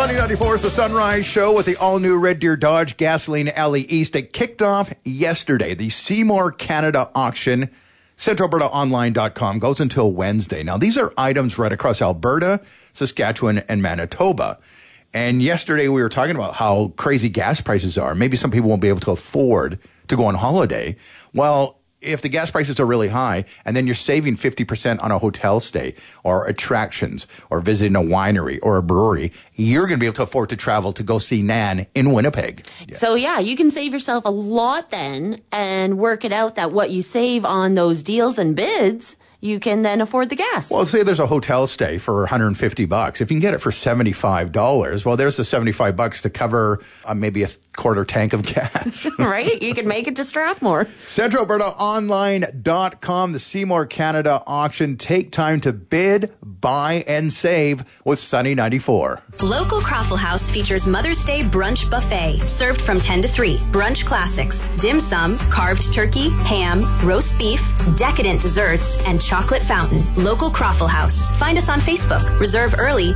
Sunny 94 is the Sunrise Show with the all-new Red Deer Dodge Gasoline Alley East. It kicked off yesterday. The Seymour Canada auction, CentralAlbertaOnline.com, goes until Wednesday. Now, these are items right across Alberta, Saskatchewan, and Manitoba. And yesterday we were talking about how crazy gas prices are. Maybe some people won't be able to afford to go on holiday. Well, if the gas prices are really high and then you're saving 50% on a hotel stay or attractions or visiting a winery or a brewery, you're going to be able to afford to travel to go see Nan in Winnipeg. Yeah. So, yeah, you can save yourself a lot then and work it out that what you save on those deals and bids, you can then afford the gas. Well, say there's a hotel stay for $150. If you can get it for $75, well, there's the $75 to cover maybe a quarter tank of gas. Right? You can make it to Strathmore. CentralAlbertaOnline.com, the Seymour Canada auction. Take time to bid, buy, and save with Sunny 94. Local Croffle House features Mother's Day brunch buffet, served from 10 to 3. Brunch classics, dim sum, carved turkey, ham, roast beef, decadent desserts, and chocolate fountain. Local Croffle House. Find us on Facebook. Reserve early,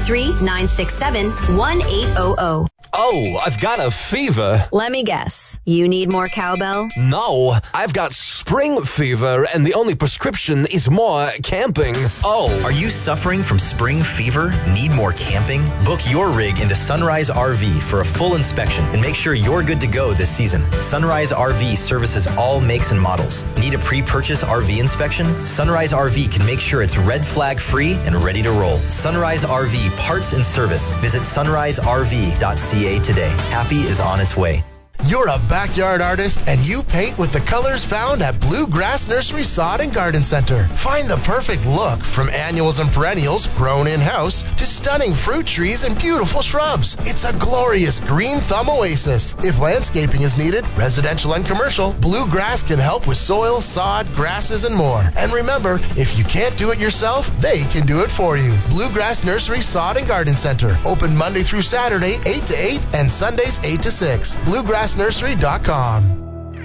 403-967-1800. Oh, I've got a fever. Let me guess. You need more cowbell? No, I've got spring fever, and the only prescription is more camping. Oh. Are you suffering from spring fever? Need more camping? Book your rig into Sunrise RV for a full inspection and make sure you're good to go this season. Sunrise RV services all makes and models. Need a pre-purchase RV inspection? Sunrise RV can make sure it's red flag free and ready to roll. Sunrise RV Parts and Service. Visit sunriserv.ca today. Happy is on its way. You're a backyard artist and you paint with the colors found at Bluegrass Nursery Sod and Garden Center. Find the perfect look from annuals and perennials grown in-house to stunning fruit trees and beautiful shrubs. It's a glorious green thumb oasis. If landscaping is needed, residential and commercial, Bluegrass can help with soil, sod, grasses, and more. And remember, if you can't do it yourself, they can do it for you. Bluegrass Nursery Sod and Garden Center. Open Monday through Saturday, 8 to 8, and Sundays, 8 to 6. BluegrassNursery.com.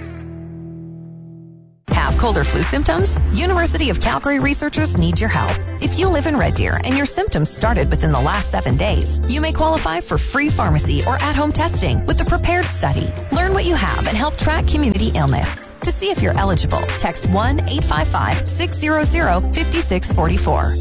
Have cold or flu symptoms? University of Calgary researchers need your help. If you live in Red Deer and your symptoms started within the last 7 days, you may qualify for free pharmacy or at-home testing with the Prepared Study. Learn what you have and help track community illness. To see if you're eligible, text 1-855-600-5644.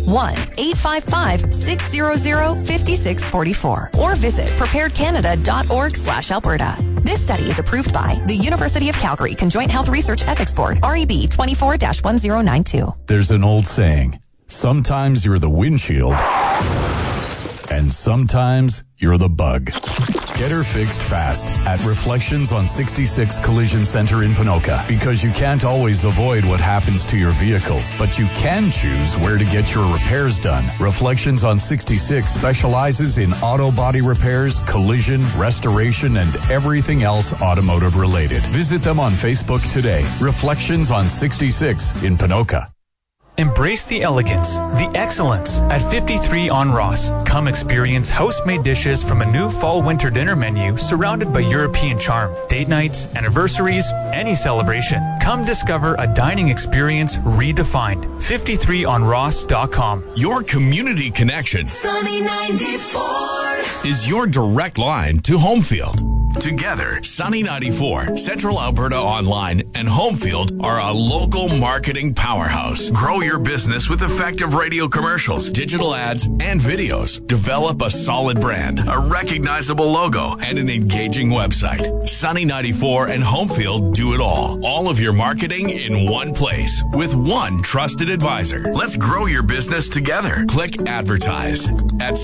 1-855-600-5644. Or visit preparedcanada.org/Alberta. This study is approved by the University of Calgary Conjoint Health Research Ethics Board, REB 24-1092. There's an old saying, sometimes you're the windshield, and sometimes you're the bug. Get her fixed fast at Reflections on 66 Collision Center in Ponoka, because you can't always avoid what happens to your vehicle, but you can choose where to get your repairs done. Reflections on 66 specializes in auto body repairs, collision, restoration, and everything else automotive related. Visit them on Facebook today. Reflections on 66 in Ponoka. Embrace the elegance, the excellence at 53 on Ross. Come experience house-made dishes from a new fall-winter dinner menu surrounded by European charm. Date nights, anniversaries, any celebration. Come discover a dining experience redefined. 53onross.com. Your community connection Sunny 94 is your direct line to Homefield. Together, Sunny 94, Central Alberta Online, and Homefield are a local marketing powerhouse. Grow your business with effective radio commercials, digital ads, and videos. Develop a solid brand, a recognizable logo, and an engaging website. Sunny 94 and Homefield do it all. All of your marketing in one place with one trusted advisor. Let's grow your business together. Click advertise at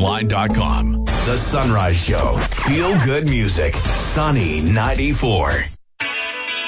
CentralAlbertaOnline.com. The Sunrise Show. Feel good music. Sunny 94.